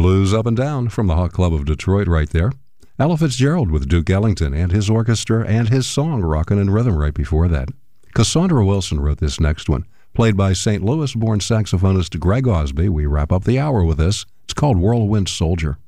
Blues Up and Down from the Hawk Club of Detroit right there. Ella Fitzgerald with Duke Ellington and his orchestra and his song Rockin' in Rhythm right before that. Cassandra Wilson wrote this next one, played by St. Louis-born saxophonist Greg Osby. We wrap up the hour with this. It's called Whirlwind Soldier.